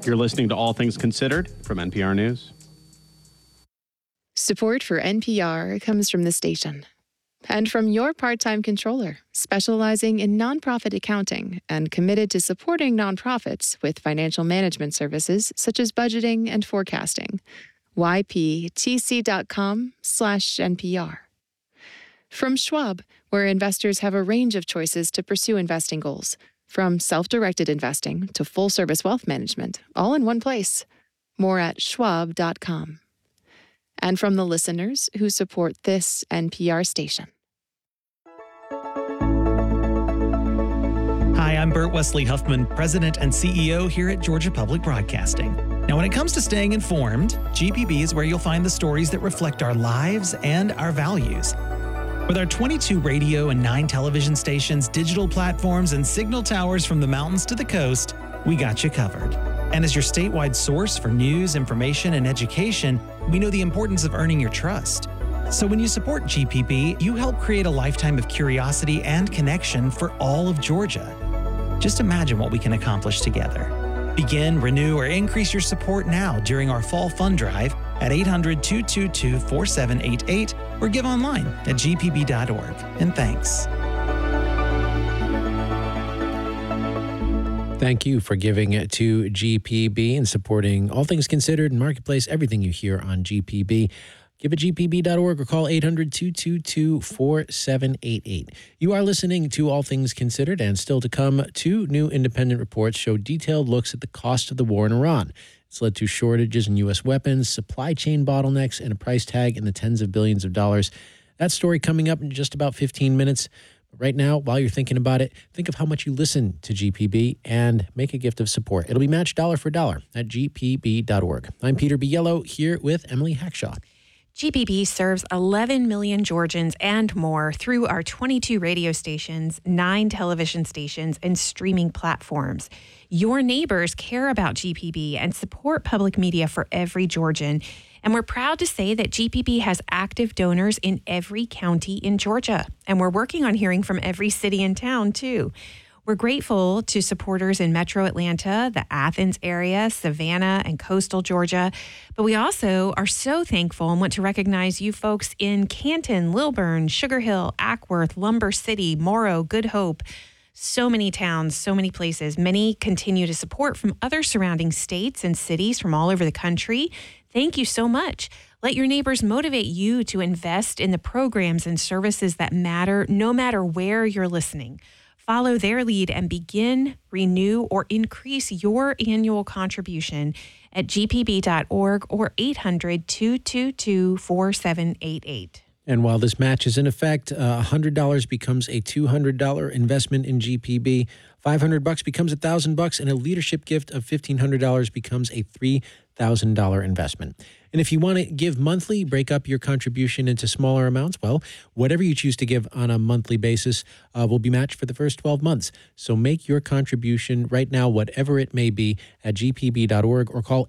You're listening to All Things Considered from NPR News. Support for NPR comes from the station and from your part-time controller, specializing in nonprofit accounting and committed to supporting nonprofits with financial management services such as budgeting and forecasting. yptc.com/NPR. From Schwab, where investors have a range of choices to pursue investing goals, from self-directed investing to full-service wealth management, all in one place. More at schwab.com. And from the listeners who support this NPR station. Hi, I'm Burt Wesley Huffman, President and CEO here at Georgia Public Broadcasting. Now, when it comes to staying informed, GPB is where you'll find the stories that reflect our lives and our values. With our 22 radio and 9 television stations, digital platforms, and signal towers from the mountains to the coast, we got you covered. And as your statewide source for news, information, and education, we know the importance of earning your trust. So when you support GPB, you help create a lifetime of curiosity and connection for all of Georgia. Just imagine what we can accomplish together. Begin, renew, or increase your support now during our Fall Fund Drive at 800-222-4788 or give online at gpb.org. And thanks. Thank you for giving to GPB and supporting All Things Considered and Marketplace, everything you hear on GPB. Give at gpb.org or call 800-222-4788. You are listening to All Things Considered, and still to come, 2 new independent reports show detailed looks at the cost of the war in Iran. It's led to shortages in U.S. weapons, supply chain bottlenecks, and a price tag in the tens of billions of dollars. That story coming up in just about 15 minutes. But right now, while you're thinking about it, think of how much you listen to GPB and make a gift of support. It'll be matched dollar for dollar at gpb.org. I'm Peter Biello here with Emily Hackshaw. GPB serves 11 million Georgians and more through our 22 radio stations, 9 television stations, and streaming platforms. Your neighbors care about GPB and support public media for every Georgian. And we're proud to say that GPB has active donors in every county in Georgia. And we're working on hearing from every city and town, too. We're grateful to supporters in Metro Atlanta, the Athens area, Savannah, and coastal Georgia. But we also are so thankful and want to recognize you folks in Canton, Lilburn, Sugar Hill, Ackworth, Lumber City, Morrow, Good Hope. So many towns, so many places. Many continue to support from other surrounding states and cities from all over the country. Thank you so much. Let your neighbors motivate you to invest in the programs and services that matter, no matter where you're listening. Follow their lead and begin, renew, or increase your annual contribution at gpb.org or 800-222-4788. And while this match is in effect, $100 becomes a $200 investment in GPB. $500 becomes $1,000, and a leadership gift of $1,500 becomes a $3,000 investment. And if you want to give monthly, break up your contribution into smaller amounts, well, whatever you choose to give on a monthly basis will be matched for the first 12 months. So make your contribution right now, whatever it may be, at gpb.org or call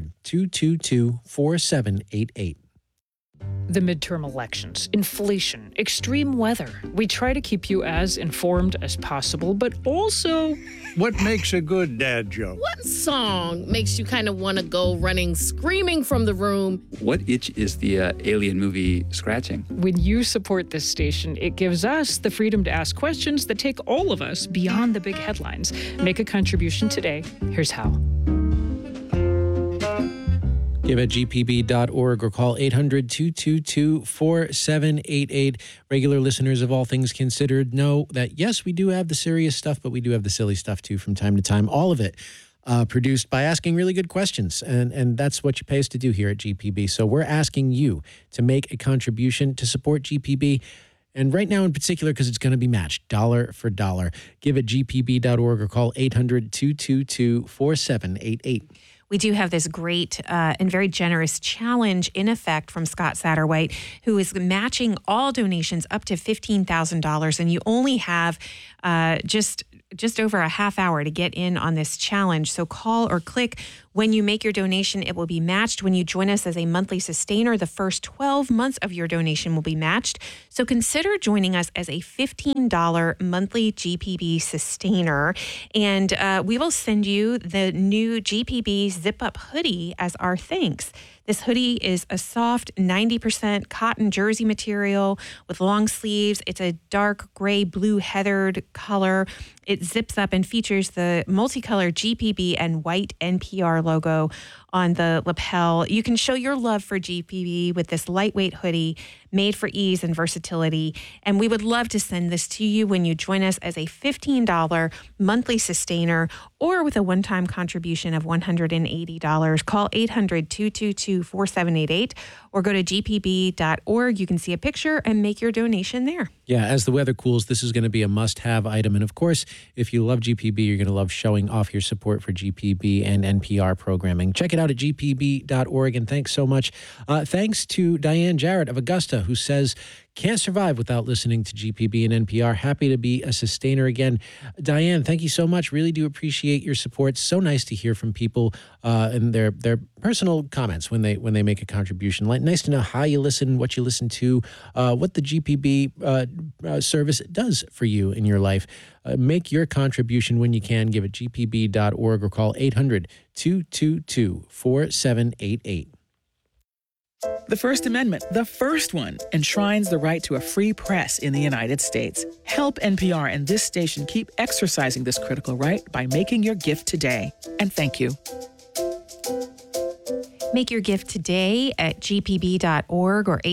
800-222-4788. The midterm elections, inflation, extreme weather. We try to keep you as informed as possible, but also... What makes a good dad joke? What song makes you kind of want to go running, screaming from the room? What itch is the Alien movie scratching? When you support this station, it gives us the freedom to ask questions that take all of us beyond the big headlines. Make a contribution today. Here's how. Give at gpb.org or call 800-222-4788. Regular listeners of All Things Considered know that, yes, we do have the serious stuff, but we do have the silly stuff, too, from time to time. All of it produced by asking really good questions, and that's what you pay us to do here at GPB. So we're asking you to make a contribution to support GPB. And right now in particular, because it's going to be matched dollar for dollar, give at gpb.org or call 800-222-4788. We do have this great and very generous challenge in effect from Scott Satterwhite, who is matching all donations up to $15,000. And you only have just over a half hour to get in on this challenge. So call or click When you make your donation, it will be matched. When you join us as a monthly sustainer, the first 12 months of your donation will be matched. So consider joining us as a $15 monthly GPB sustainer. And we will send you the new GPB Zip Up hoodie as our thanks. This hoodie is a soft 90% cotton jersey material with long sleeves. It's a dark gray blue heathered color. It zips up and features the multicolored GPB and white NPR logo on the lapel. You can show your love for GPB with this lightweight hoodie made for ease and versatility. And we would love to send this to you when you join us as a $15 monthly sustainer or with a one-time contribution of $180. Call 800-222-4788 or go to gpb.org. You can see a picture and make your donation there. Yeah, as the weather cools, this is going to be a must-have item. And of course, if you love GPB, you're going to love showing off your support for GPB and NPR programming. Check it out at gpb.org. And thanks so much. Thanks to Diane Jarrett of Augusta, who says, can't survive without listening to GPB and NPR. Happy to be a sustainer again. Diane, thank you so much. Really do appreciate your support. So nice to hear from people and their personal comments when they make a contribution. Nice to know how you listen, what you listen to, what the GPB service does for you in your life. Make your contribution when you can. Give it gpb.org or call 800-222-4788. The First Amendment, the first one, enshrines the right to a free press in the United States. Help NPR and this station keep exercising this critical right by making your gift today. And thank you. Make your gift today at gpb.org or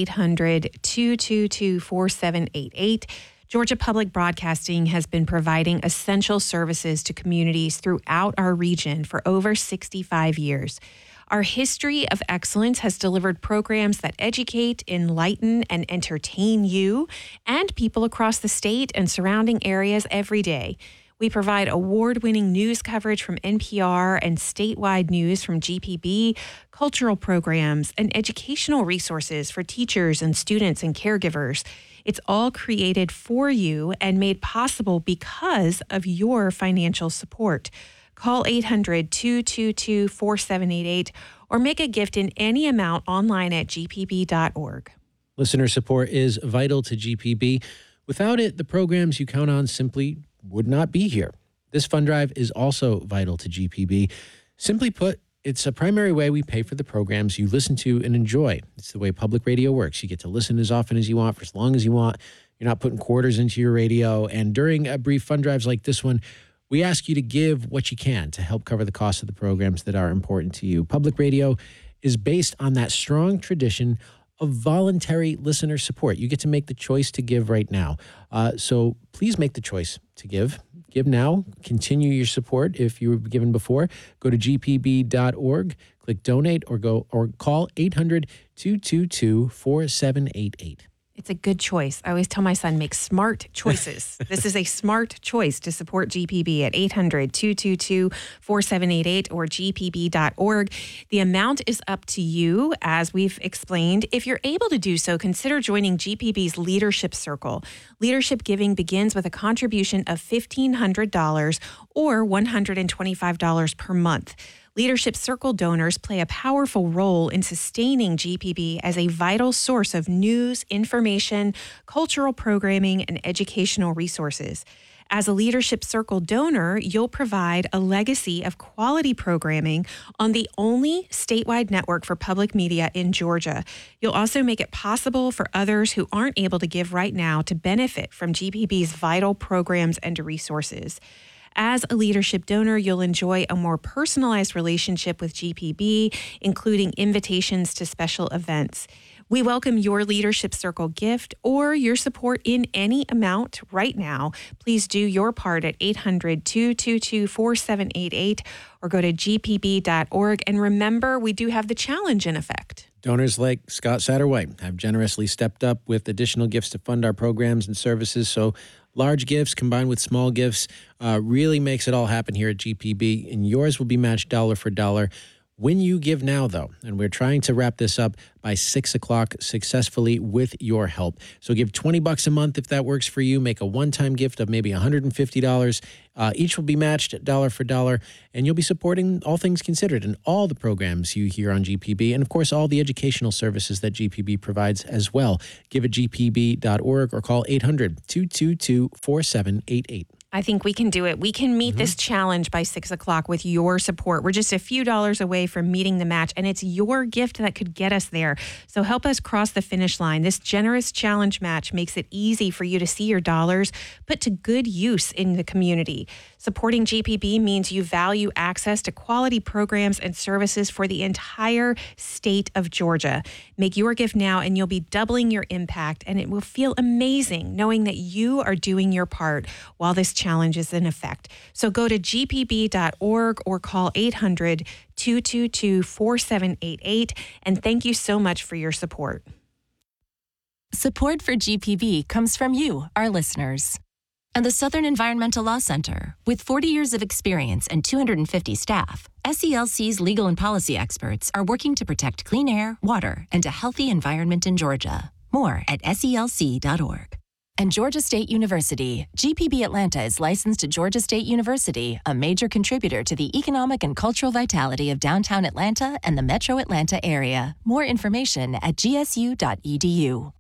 800-222-4788. Georgia Public Broadcasting has been providing essential services to communities throughout our region for over 65 years. Our history of excellence has delivered programs that educate, enlighten, and entertain you and people across the state and surrounding areas every day. We provide award-winning news coverage from NPR and statewide news from GPB, cultural programs, and educational resources for teachers and students and caregivers. It's all created for you and made possible because of your financial support. Call 800-222-4788 or make a gift in any amount online at gpb.org. Listener support is vital to GPB. Without it, the programs you count on simply would not be here. This fund drive is also vital to GPB. Simply put, it's a primary way we pay for the programs you listen to and enjoy. It's the way public radio works. You get to listen as often as you want for as long as you want. You're not putting quarters into your radio. And during brief fund drives like this one, we ask you to give what you can to help cover the cost of the programs that are important to you. Public radio is based on that strong tradition of voluntary listener support. You get to make the choice to give right now. So please make the choice to give. Give now. Continue your support if you were given before. Go to gpb.org, click donate, or call 800-222-4788. It's a good choice. I always tell my son, make smart choices. This is a smart choice to support GPB at 800-222-4788 or gpb.org. The amount is up to you, as we've explained. If you're able to do so, consider joining GPB's Leadership Circle. Leadership giving begins with a contribution of $1,500 or $125 per month. Leadership Circle donors play a powerful role in sustaining GPB as a vital source of news, information, cultural programming, and educational resources. As a Leadership Circle donor, you'll provide a legacy of quality programming on the only statewide network for public media in Georgia. You'll also make it possible for others who aren't able to give right now to benefit from GPB's vital programs and resources. As a leadership donor, you'll enjoy a more personalized relationship with GPB, including invitations to special events. We welcome your Leadership Circle gift or your support in any amount right now. Please do your part at 800-222-4788 or go to gpb.org. And remember, we do have the challenge in effect. Donors like Scott Satterwhite have generously stepped up with additional gifts to fund our programs and services. So large gifts combined with small gifts really makes it all happen here at GPB, and yours will be matched dollar for dollar. when you give now, though. And we're trying to wrap this up by 6 o'clock successfully with your help. So give $20 a month if that works for you. Make a one-time gift of maybe $150. Each will be matched dollar for dollar, and you'll be supporting All Things Considered and all the programs you hear on GPB, and of course all the educational services that GPB provides as well. Give at gpb.org or call 800-222-4788. I think we can do it. We can meet this challenge by 6 o'clock with your support. We're just a few dollars away from meeting the match, and it's your gift that could get us there. So help us cross the finish line. This generous challenge match makes it easy for you to see your dollars put to good use in the community. Supporting GPB means you value access to quality programs and services for the entire state of Georgia. Make your gift now, and you'll be doubling your impact, and it will feel amazing knowing that you are doing your part while this challenge is in effect. So go to gpb.org or call 800-222-4788. And thank you so much for your support. Support for GPB comes from you, our listeners. And the Southern Environmental Law Center, with 40 years of experience and 250 staff, SELC's legal and policy experts are working to protect clean air, water, and a healthy environment in Georgia. More at selc.org. And Georgia State University. GPB Atlanta is licensed to Georgia State University, a major contributor to the economic and cultural vitality of downtown Atlanta and the metro Atlanta area. More information at gsu.edu.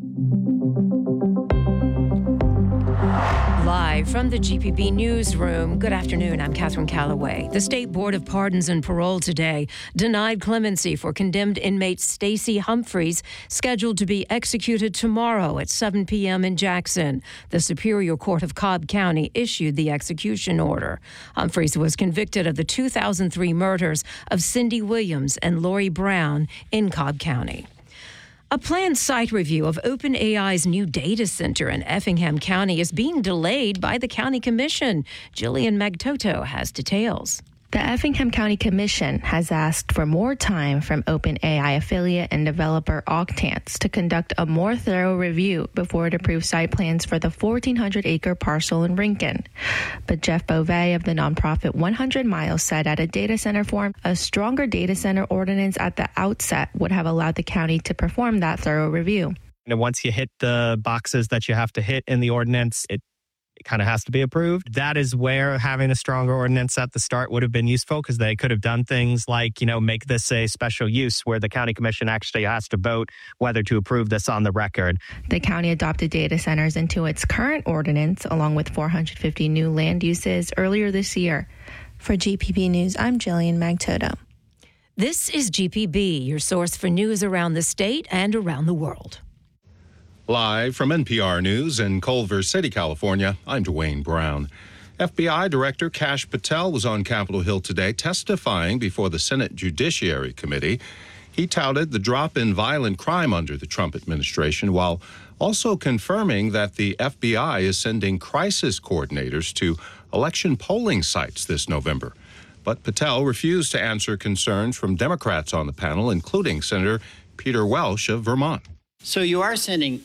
Live from the GPB Newsroom, good afternoon, I'm Catherine Calloway. The State Board of Pardons and Parole today denied clemency for condemned inmate Stacey Humphreys, scheduled to be executed tomorrow at 7 p.m. in Jackson. The Superior Court of Cobb County issued the execution order. Humphreys was convicted of the 2003 murders of Cindy Williams and Lori Brown in Cobb County. A planned site review of OpenAI's new data center in Effingham County is being delayed by the County Commission. Jillian Magtoto has details. The Effingham County Commission has asked for more time from OpenAI affiliate and developer Octance to conduct a more thorough review before it approves site plans for the 1,400-acre parcel in Rincon. But Jeff Beauvais of the nonprofit 100 Miles said at a data center forum, a stronger data center ordinance at the outset would have allowed the county to perform that thorough review. And once you hit the boxes that you have to hit in the ordinance, it kind of has to be approved. That is where having a stronger ordinance at the start would have been useful, because they could have done things like, make this a special use where the county commission actually has to vote whether to approve this on the record. The county adopted data centers into its current ordinance, along with 450 new land uses earlier this year. For GPB News, I'm Jillian Magtoto. This is GPB, your source for news around the state and around the world. Live from NPR News in Culver City, California, I'm Dwayne Brown. FBI Director Kash Patel was on Capitol Hill today testifying before the Senate Judiciary Committee. He touted the drop in violent crime under the Trump administration, while also confirming that the FBI is sending crisis coordinators to election polling sites this November. But Patel refused to answer concerns from Democrats on the panel, including Senator Peter Welch of Vermont. So you are sending.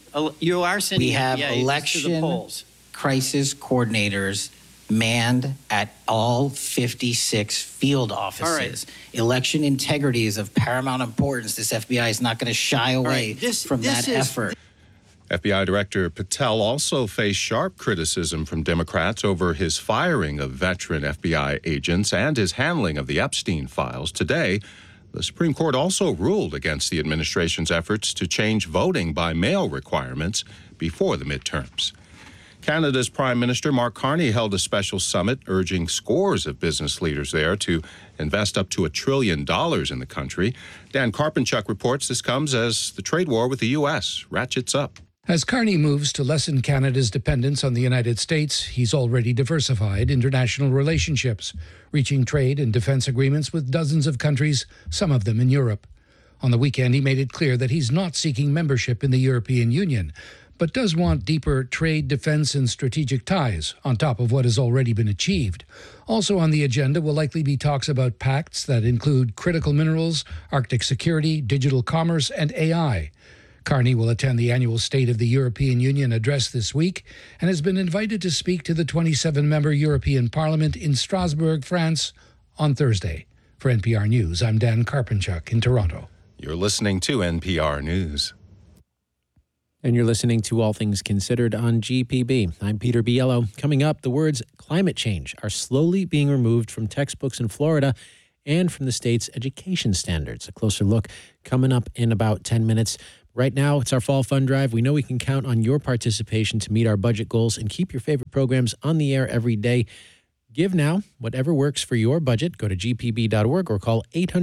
We have election to the polls. Crisis coordinators manned at all 56 field offices. All right. Election integrity is of paramount importance. This FBI is not going to shy away from that effort. FBI Director Patel also faced sharp criticism from Democrats over his firing of veteran FBI agents and his handling of the Epstein files. Today, the Supreme Court also ruled against the administration's efforts to change voting by mail requirements before the midterms. Canada's Prime Minister Mark Carney held a special summit urging scores of business leaders there to invest up to $1 trillion in the country. Dan Karpenchuk reports this comes as the trade war with the U.S. ratchets up. As Carney moves to lessen Canada's dependence on the United States, he's already diversified international relationships, reaching trade and defense agreements with dozens of countries, some of them in Europe. On the weekend, he made it clear that he's not seeking membership in the European Union, but does want deeper trade, defense, and strategic ties on top of what has already been achieved. Also on the agenda will likely be talks about pacts that include critical minerals, Arctic security, digital commerce, and AI. Carney will attend the annual State of the European Union address this week and has been invited to speak to the 27-member European Parliament in Strasbourg, France, on Thursday. For NPR News, I'm Dan Karpenchuk in Toronto. You're listening to NPR News. And you're listening to All Things Considered on GPB. I'm Peter Biello. Coming up, the words climate change are slowly being removed from textbooks in Florida and from the state's education standards. A closer look coming up in about 10 minutes. Right now, it's our Fall Fund Drive. We know we can count on your participation to meet our budget goals and keep your favorite programs on the air every day. Give now, whatever works for your budget. Go to gpb.org or call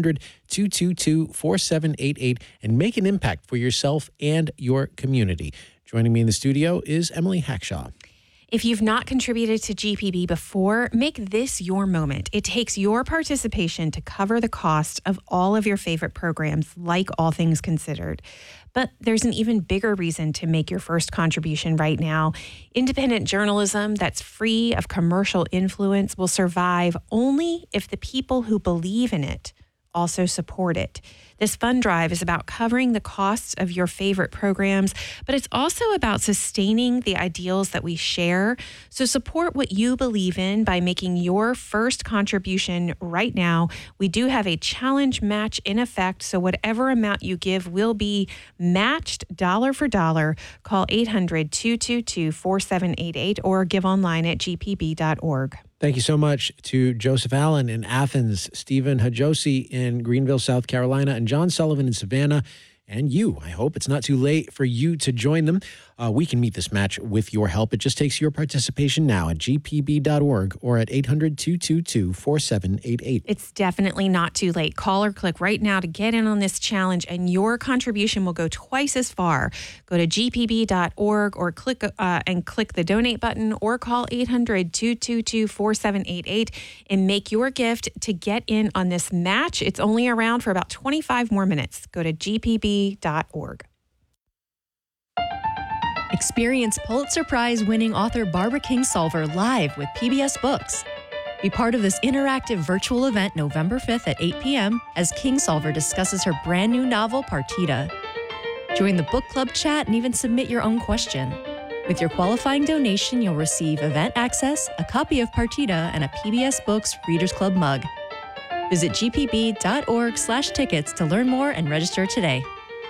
800-222-4788 and make an impact for yourself and your community. Joining me in the studio is Emily Hackshaw. If you've not contributed to GPB before, make this your moment. It takes your participation to cover the cost of all of your favorite programs, like All Things Considered. But there's an even bigger reason to make your first contribution right now. Independent journalism that's free of commercial influence will survive only if the people who believe in it also support it. This fund drive is about covering the costs of your favorite programs, but it's also about sustaining the ideals that we share. So support what you believe in by making your first contribution right now. We do have a challenge match in effect, so whatever amount you give will be matched dollar for dollar. Call 800-222-4788 or give online at gpb.org. Thank you so much to Joseph Allen in Athens, Stephen Hajosi in Greenville, South Carolina, and John Sullivan in Savannah. And you, I hope it's not too late for you to join them. We can meet this match with your help. It just takes your participation now at gpb.org or at 800-222-4788. It's definitely not too late. Call or click right now to get in on this challenge, and your contribution will go twice as far. Go to gpb.org or click the donate button or call 800-222-4788 and make your gift to get in on this match. It's only around for about 25 more minutes. Go to gpb.org. Experience Pulitzer Prize-winning author Barbara Kingsolver live with PBS Books. Be part of this interactive virtual event November 5th at 8 p.m. as Kingsolver discusses her brand new novel, Partita. Join the book club chat and even submit your own question. With your qualifying donation, you'll receive event access, a copy of Partita, and a PBS Books Readers Club mug. Visit gpb.org/tickets to learn more and register today.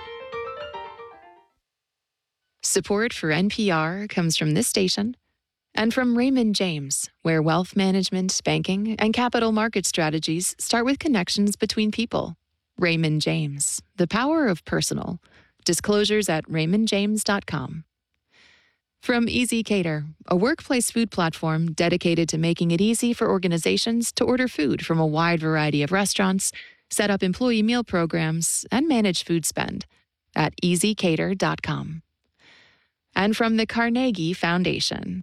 Support for NPR comes from this station and from Raymond James, where wealth management, banking, and capital market strategies start with connections between people. Raymond James, the power of personal. Disclosures at raymondjames.com. From Easy Cater, a workplace food platform dedicated to making it easy for organizations to order food from a wide variety of restaurants, set up employee meal programs, and manage food spend at easycater.com. And from the Carnegie Foundation.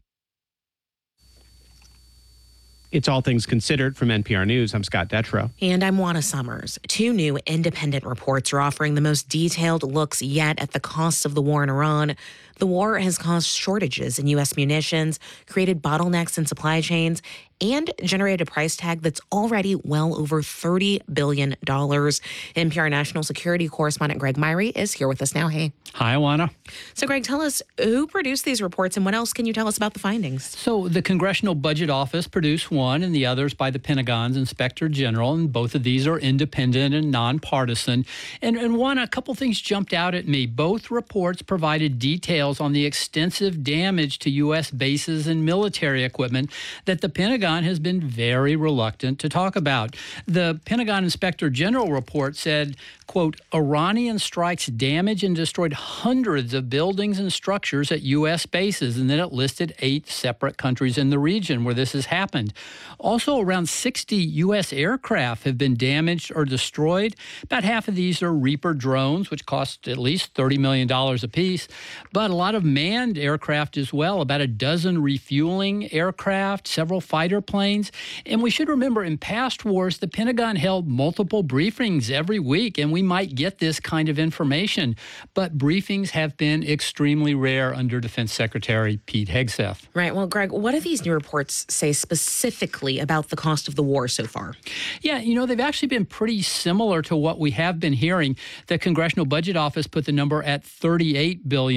It's All Things Considered from NPR News. I'm Scott Detrow. And I'm Juana Summers. Two new independent reports are offering the most detailed looks yet at the cost of the war in Iran. The war has caused shortages in U.S. munitions, created bottlenecks in supply chains, and generated a price tag that's already well over $30 billion. NPR national security correspondent Greg Myrie is here with us now. Hey. Hi, Juana. So, Greg, tell us who produced these reports and what else can you tell us about the findings? So, the Congressional Budget Office produced one and the others by the Pentagon's Inspector General, and both of these are independent and nonpartisan. And one, a couple things jumped out at me. Both reports provided details on the extensive damage to U.S. bases and military equipment that the Pentagon has been very reluctant to talk about. The Pentagon Inspector General report said, quote, Iranian strikes damaged and destroyed hundreds of buildings and structures at U.S. bases, and then it listed 8 separate countries in the region where this has happened. Also, around 60 U.S. aircraft have been damaged or destroyed. About half of these are Reaper drones, which cost at least $30 million apiece, but a lot of manned aircraft as well, about a dozen refueling aircraft, several fighter planes. And we should remember, in past wars, the Pentagon held multiple briefings every week, and we might get this kind of information. But briefings have been extremely rare under Defense Secretary Pete Hegseth. Right. Well, Greg, what do these new reports say specifically about the cost of the war so far? Yeah, they've actually been pretty similar to what we have been hearing. The Congressional Budget Office put the number at $38 billion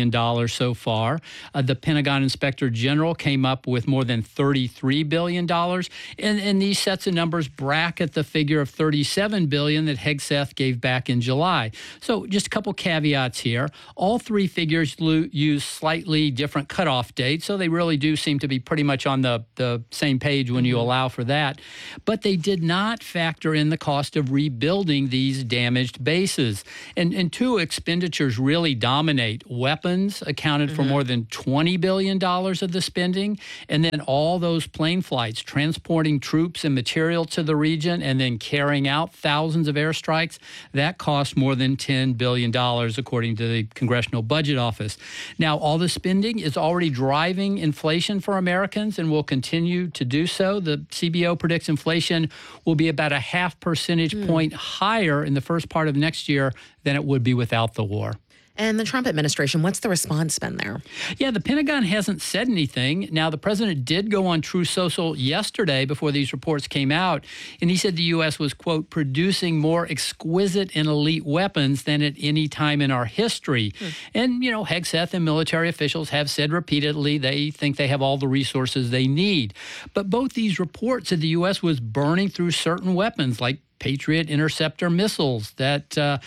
so far. The Pentagon Inspector General came up with more than $33 billion. And these sets of numbers bracket the figure of $37 billion that Hegseth gave back in July. So just a couple caveats here. All three figures use slightly different cutoff dates, so they really do seem to be pretty much on the same page when you allow for that. But they did not factor in the cost of rebuilding these damaged bases. And two expenditures really dominate. Weapons accounted for more than $20 billion of the spending, and then all those plane flights transporting troops and material to the region and then carrying out thousands of airstrikes, that cost more than $10 billion, according to the Congressional Budget Office. Now, all the spending is already driving inflation for Americans and will continue to do so. The CBO predicts inflation will be about a half percentage point higher in the first part of next year than it would be without the war. And the Trump administration, what's the response been there? Yeah, the Pentagon hasn't said anything. Now, the president did go on Truth Social yesterday before these reports came out, and he said the U.S. was, quote, producing more exquisite and elite weapons than at any time in our history. And, you know, Hegseth and military officials have said repeatedly they think they have all the resources they need. But both these reports said the U.S. was burning through certain weapons like Patriot interceptor missiles that the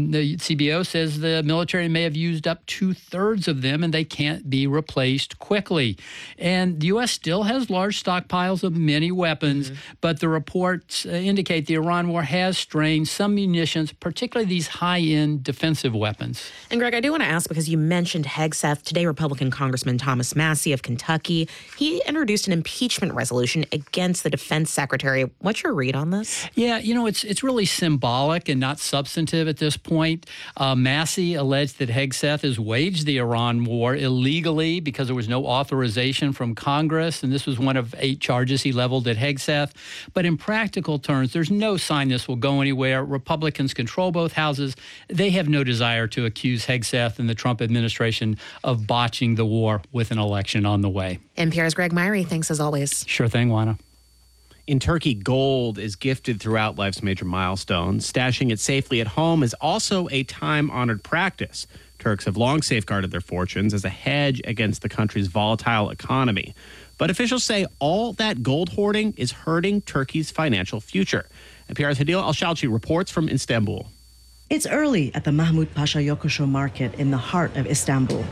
CBO says the military may have used up 2/3 of them and they can't be replaced quickly. And the U.S. still has large stockpiles of many weapons, but the reports indicate the Iran war has strained some munitions, particularly these high-end defensive weapons. And Greg, I do want to ask, because you mentioned Hegseth, today Republican Congressman Thomas Massie of Kentucky, he introduced an impeachment resolution against the defense secretary. What's your read on this? Yeah, you know, it's really symbolic and not substantive at this point. Massie alleged that Hegseth has waged the Iran war illegally because there was no authorization from Congress, and this was one of 8 charges he leveled at Hegseth. But in practical terms, there's no sign this will go anywhere. Republicans control both houses. They have no desire to accuse Hegseth and the Trump administration of botching the war with an election on the way. NPR's Greg Myrie, thanks as always. Sure thing, Juana. In Turkey, gold is gifted throughout life's major milestones. Stashing it safely at home is also a time-honored practice. Turks have long safeguarded their fortunes as a hedge against the country's volatile economy. But officials say all that gold hoarding is hurting Turkey's financial future. NPR's Hadil Al-Shalchi reports from Istanbul. It's early at the Mahmut Pasha Yokuşu market in the heart of Istanbul.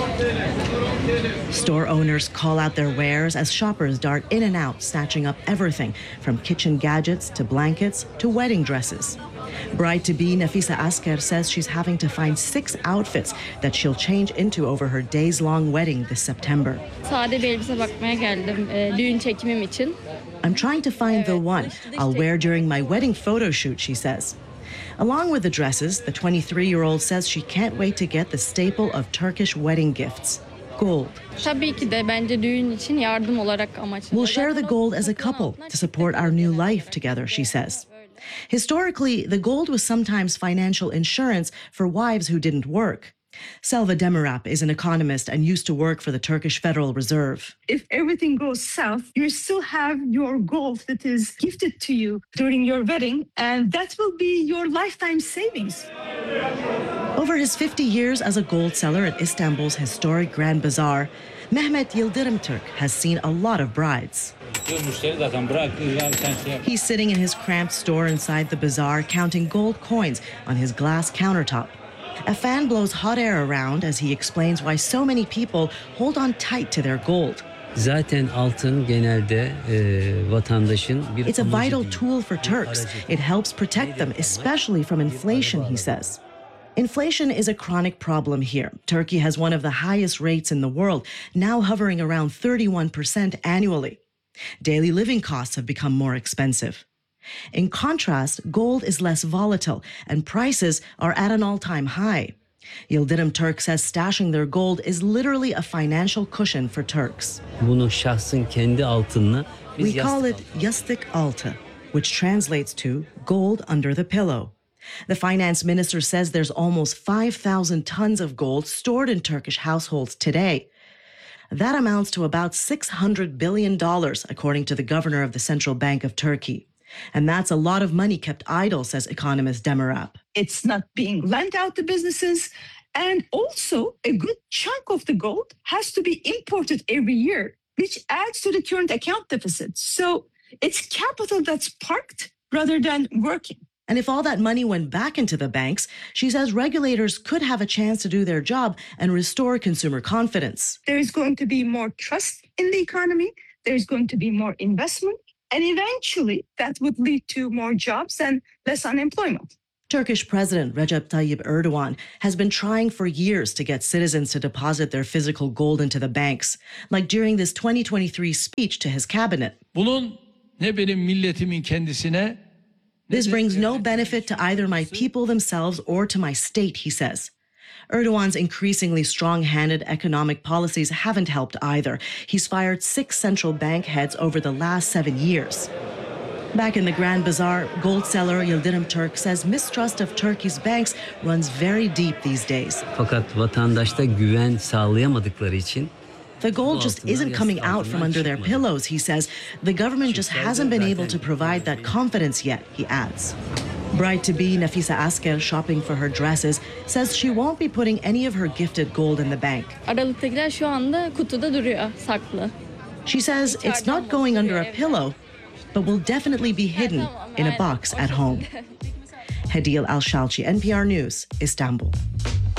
Store owners call out their wares as shoppers dart in and out, snatching up everything from kitchen gadgets to blankets to wedding dresses. Bride-to-be Nafisa Asker says she's having to find 6 outfits that she'll change into over her days-long wedding this September. Sade bir elbise bakmaya geldim düğün çekimim için. I'm trying to find the one I'll wear during my wedding photo shoot, she says. Along with the dresses, the 23-year-old says she can't wait to get the staple of Turkish wedding gifts, gold. Tabii ki de bence düğün için yardım olarak amaçlı. We'll share the gold as a couple to support our new life together, she says. Historically, the gold was sometimes financial insurance for wives who didn't work. Selva Demirap is an economist and used to work for the Turkish Federal Reserve. If everything goes south, you still have your gold that is gifted to you during your wedding, and that will be your lifetime savings. Over his 50 years as a gold seller at Istanbul's historic Grand Bazaar, Mehmet Yildirim Türk has seen a lot of brides. He's sitting in his cramped store inside the bazaar, counting gold coins on his glass countertop. A fan blows hot air around as he explains why so many people hold on tight to their gold. Zaten altın genelde vatandaşın bir It's a vital tool for Turks. It helps protect them, especially from inflation, he says. Inflation is a chronic problem here. Turkey has one of the highest rates in the world, now hovering around 31% annually. Daily living costs have become more expensive. In contrast, gold is less volatile and prices are at an all-time high. Yildirim Türk says stashing their gold is literally a financial cushion for Turks. Bunu şahsın kendi altınına We call it yastık altı, which translates to gold under the pillow. The finance minister says there's almost 5,000 tons of gold stored in Turkish households today. That amounts to about $600 billion, according to the governor of the Central Bank of Turkey. And that's a lot of money kept idle, says economist Demirap. It's not being lent out to businesses, And also, a good chunk of the gold has to be imported every year, which adds to the current account deficit. So it's capital that's parked rather than working. And if all that money went back into the banks, she says regulators could have a chance to do their job and restore consumer confidence. There is going to be more trust in the economy. There's going to be more investment. And eventually, that would lead to more jobs and less unemployment. Turkish President Recep Tayyip Erdogan has been trying for years to get citizens to deposit their physical gold into the banks, like during this 2023 speech to his cabinet. This brings no benefit to either my people themselves or to my state, he says. Erdogan's increasingly strong-handed economic policies haven't helped either. He's fired 6 central bank heads over the last 7 years. Back in the Grand Bazaar, gold seller Yildirim Turk says mistrust of Turkey's banks runs very deep these days. Fakat vatandaşta güven sağlayamadıkları için the gold just isn't coming out from under their pillows, he says. The government just hasn't been able to provide that confidence yet, he adds. Bride-to-be Nafisa Asker, shopping for her dresses, says she won't be putting any of her gifted gold in the bank. She says it's not going under a pillow, but will definitely be hidden in a box at home. Hedil Al-Shalchi, NPR News, Istanbul.